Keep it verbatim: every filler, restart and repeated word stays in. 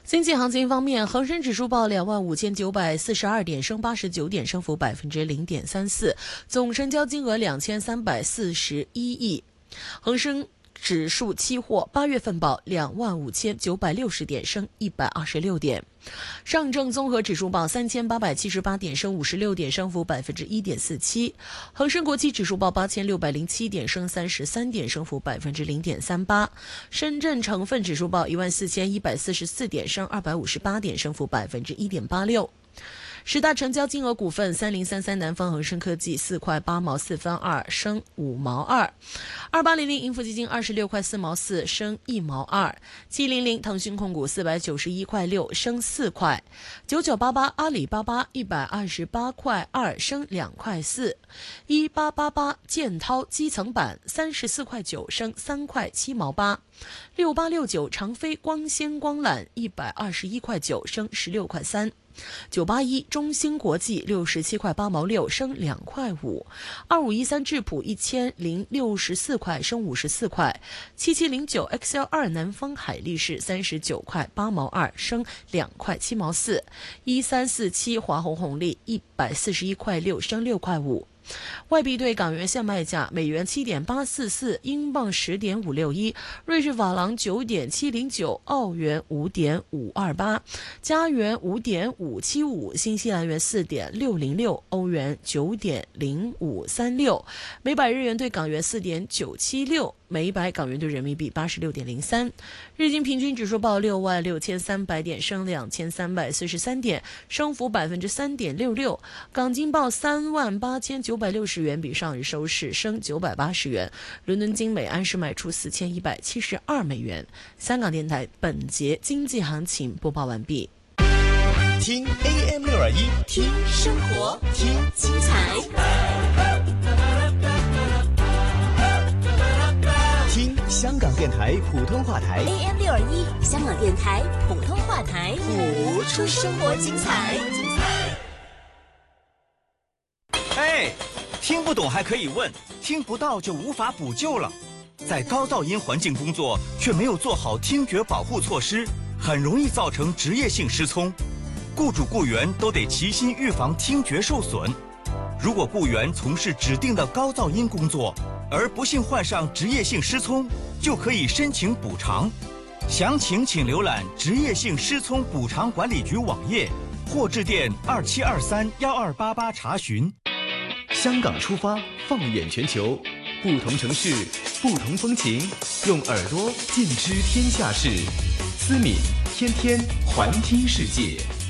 经济行情方面，恒生指数报两万五千九百四十二点，升八十九点，升幅百分之零点三四，总成交金额两千三百四十一亿。恒生指数期货八月份报两万五千九百六十点，升一百二十六点。上证综合指数报三千八百七十八点，升五十六点，升幅百分之一点四七。恒生国际指数报八千六百零七点，升三十三点，升幅百分之零点三八。深圳成分指数报一万四千一百四十四点，升二百五十八点，升幅百分之一点八六。十大成交金额股份：三零三三南方恒生科技四块八毛四分二，升五毛二；二八零零盈富基金二十六块四毛四，升一毛二；七零零腾讯控股四百九十一块六，升四块；九九八八阿里巴巴一百二十八块二，升两块四；一八八八建滔基层板三十四块九，升三块七毛八；六八六九长飞光纤光缆一百二十一块九，升十六块三。九八一中芯国际六十七块八毛六，升两块五；二五一三智普一千零六十四块，升五十四块；七七零九 X L 二南方海力士三十九块八毛二，升两块七毛四；一三四七华虹红利一百四十一块六，升六块五。外币对港元现卖价：美元七点八四四，英镑十点五六一，瑞士法郎九点七零九，澳元五点五二八，加元五点五七五，新西兰元四点六零六，欧元九点零五三六，每百日元对港元四点九七六，每百港元对人民币八十六点零三。日经平均指数报六万六千三百点，升两千三百四十三点，升幅百分之三点六六。港金报三万八千九百六十元，比上日收市升九百八十元。伦敦金每安士卖出四千一百七十二美元。香港电台本节经济行情播报完毕。 听 A M 六二一， 听生活，听精彩。 听香港电台普通话台 A M 六二一，香港电台普通话台， 谱出生活精彩。 哎，听不懂还可以问，听不到就无法补救了。在高噪音环境工作却没有做好听觉保护措施，很容易造成职业性失聪。雇主雇员都得齐心预防听觉受损。如果雇员从事指定的高噪音工作，而不幸患上职业性失聪，就可以申请补偿。详情请浏览职业性失聪补偿管理局网页，或致电二七二三幺二八八查询。 香港出发，放眼全球，不同城市，不同风情，用耳朵尽知天下事。思敏天天环听世界。